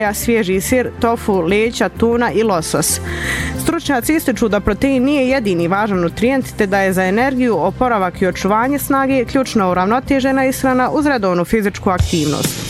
svježi sir, tofu, leća, tuna i losos. Stručnjaci ističu da protein nije jedini važan nutrijent, te da je za energiju, oporavak i očuvanje snage ključna uravnotežena ishrana uz redovnu fizičku aktivnost.